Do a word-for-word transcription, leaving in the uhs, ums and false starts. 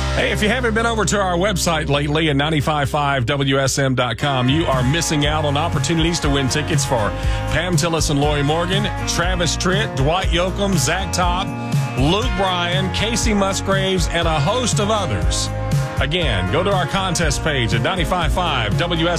Hey, if you haven't been over to our website lately at nine five five W S M dot com, you are missing out on opportunities to win tickets for Pam Tillis and Lori Morgan, Travis Tritt, Dwight Yoakam, Zach Topp, Luke Bryan, Casey Musgraves, and a host of others. Again, go to our contest page at nine five five W S M.